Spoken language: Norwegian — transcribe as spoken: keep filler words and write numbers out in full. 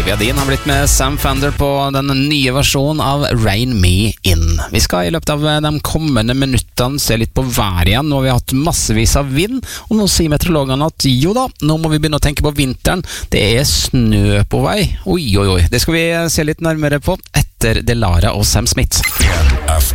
Olivia Dean har blitt med Sam Fender på den nye versjonen av Rain Me In. Vi skal i løpet av de kommende minuttene se litt på vær igjen. Nå har vi hatt massevis av vind, og nå sier meteorologene at jo da, nå må vi begynne å tenke på vinteren. Det er snø på vei. Oi, oi, oi. Det skal vi se litt nærmere på etter Delara og Sam Smith.